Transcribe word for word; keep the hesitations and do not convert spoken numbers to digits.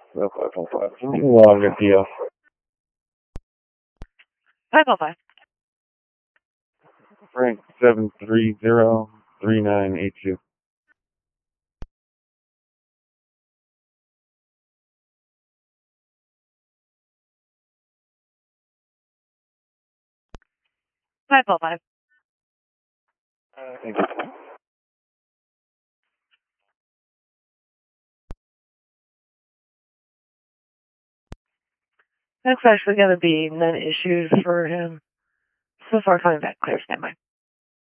Oh, five, oh, five. Long good deal. five oh five. Frank, seven three zero three nine eight two. five oh five. Uh, thank you. That's actually going to be none issues for him. So far, coming back clear. Standby.